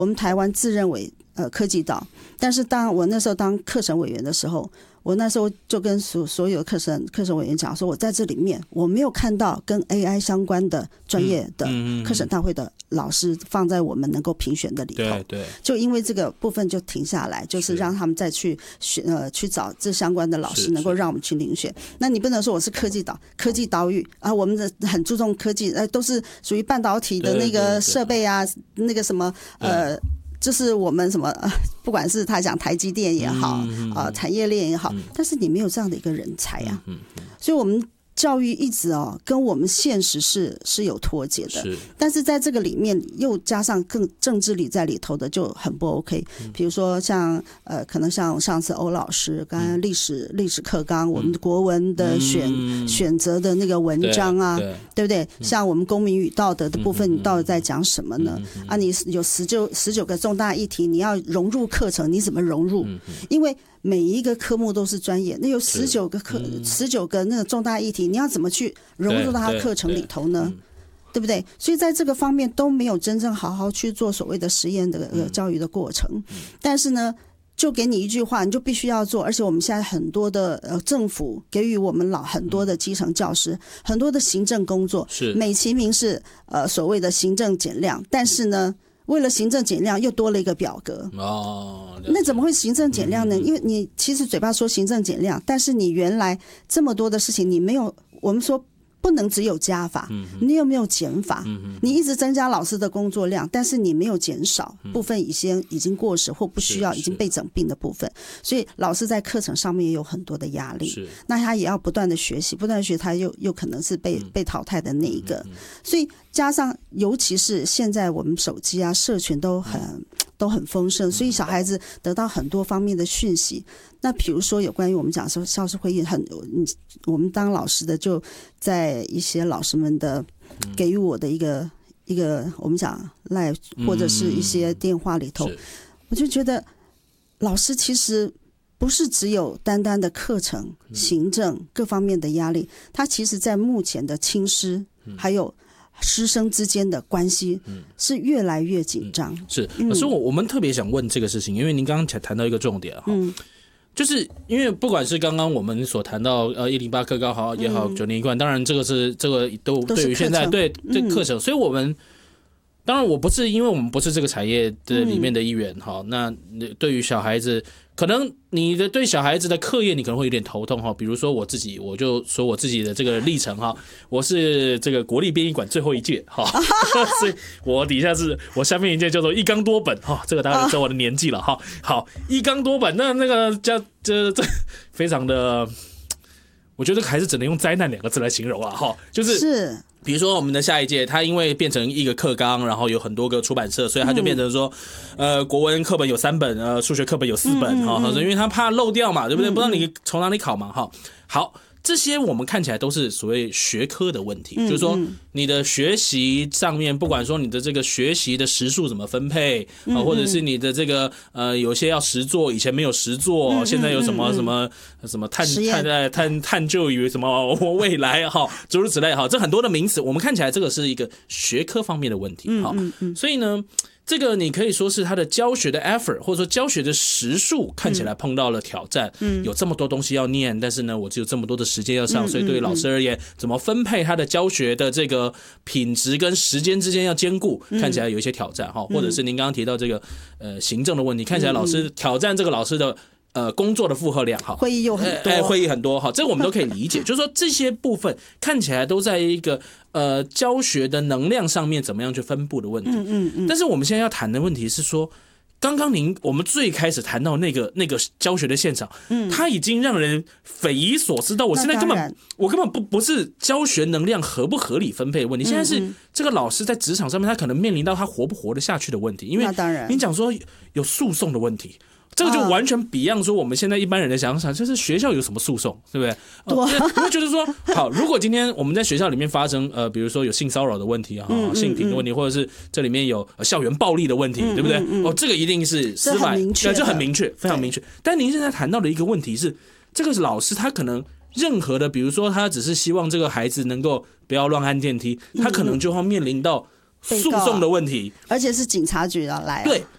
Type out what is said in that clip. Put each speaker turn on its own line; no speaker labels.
我们台湾自认为科技岛，但是当我那时候当课程委员的时候，我那时候就跟所有课程委员讲说，我在这里面我没有看到跟 AI 相关的专业的课程大会的老师放在我们能够评选的里头。
对，
就因为这个部分就停下来，就是让他们再去去找这相关的老师，能够让我们去遴选。那你不能说我是科技岛屿啊，我们很注重科技，都是属于半导体的那个设备啊，那个什么就是我们什么不管是他讲台积电也好，产业链也好，但是你没有这样的一个人才啊，所以我们教育一直跟我们现实是有脱节的，但是在这个里面又加上更政治理在里头的就很不 OK。比如说像可能像上次欧老师刚刚历史课纲，我们国文的选择的那个文章啊，对不对？像我们公民与道德的部分，你到底在讲什么呢？啊，你有19个重大议题，你要融入课程，你怎么融入？因为每一个科目都是专业，那有19个那个重大议题，你要怎么去融入到他课程里头呢？对不对？所以在这个方面都没有真正好好去做所谓的实验的教育的过程。但是呢，就给你一句话，你就必须要做。而且我们现在很多的政府给予我们很多的基层教师很多的行政工作，美其名是所谓的行政减量，但是呢，为了行政减量又多了一个表格那怎么会行政减量呢？因为你其实嘴巴说行政减量，但是你原来这么多的事情你没有，我们说不能只有加法，你有没有减法？你一直增加老师的工作量，但是你没有减少部分已经过时或不需要已经被整并的部分，所以老师在课程上面也有很多的压力，那他也要不断的学习，他又可能是被淘汰的那一个，所以加上尤其是现在我们手机啊社群都很丰盛，所以小孩子得到很多方面的讯息。那比如说有关于我们讲说校事会议，我们当老师的就在一些老师们的给予我的一个我们讲 live 或者是一些电话里头，我就觉得老师其实不是只有单单的课程、行政各方面的压力，他其实在目前的亲师还有师生之间的关系是越来越紧张。
是，可是我们特别想问这个事情，因为您刚刚谈到一个重点就是因为不管是刚刚我们所谈到108课纲好也好，90冠，当然这个都对于现在对课程，所以我们当然我不是因为我们不是这个产业的里面的一员那对于小孩子，可能你的对小孩子的课业你可能会有点头痛比如说我就说我自己的这个历程我是这个国立编译馆最后一届所以我底下是我下面一届叫做一纲多本这个大家就知道我的年纪了好，一纲多本，那个这非常的，我觉得还是只能用灾难2个字来形容就是比如说我们的下一届，它因为变成一个课纲，然后有很多个出版社，所以它就变成说，国文课本有3本，数学课本有4本因为它怕漏掉嘛，对不对？不知道你从哪里考嘛好，这些我们看起来都是所谓学科的问题，就是说你的学习上面，不管说你的这个学习的时数怎么分配或者是你的这个有些要实作，以前没有实作，现在有什么探究于什么未来诸如此类这很多的名词，我们看起来这个是一个学科方面的问题所以呢，这个你可以说是他的教学的 effort 或者说教学的时数看起来碰到了挑战有这么多东西要念，但是呢我只有这么多的时间要上，所以对于老师而言，怎么分配他的教学的这个品质跟时间之间要兼顾，看起来有一些挑战或者是您刚刚提到这个行政的问题，看起来老师挑战这个老师的工作的负荷量
会议又很多，
会议很多这个我们都可以理解就是说这些部分看起来都在一个教学的能量上面怎么样去分布的问题但是我们现在要谈的问题是说，刚刚我们最开始谈到那个教学的现场它已经让人匪夷所思到我现在根本不是教学能量合不合理分配的问题，现在是这个老师在职场上面他可能面临到他活不活得下去的问题，因为你讲说有诉讼的问题，这个就完全beyond说我们现在一般人的想法，就是学校有什么诉讼，对不对？你会觉得说，好，如果今天我们在学校里面发生比如说有性骚扰的问题性平的问题，或者是这里面有校园暴力的问题，对不对？这个一定是司法，这很明确，非常明确。但您现在谈到的一个问题是，这个老师他可能任何的，比如说他只是希望这个孩子能够不要乱按电梯，他可能就会面临到诉讼的问题，
而且是警察局要来
对，